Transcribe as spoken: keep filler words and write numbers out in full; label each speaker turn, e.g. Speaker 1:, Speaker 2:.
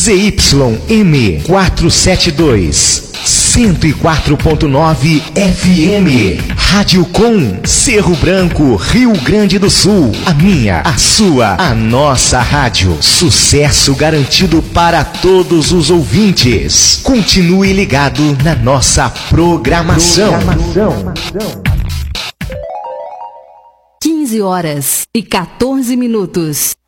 Speaker 1: Z Y M quatrocentos e setenta e dois, cento e quatro ponto nove F M. Rádio Com, Cerro Branco, Rio Grande do Sul. A minha, a sua, a nossa rádio. Sucesso garantido para todos os ouvintes. Continue ligado na nossa programação. programação.
Speaker 2: quinze horas e quatorze minutos.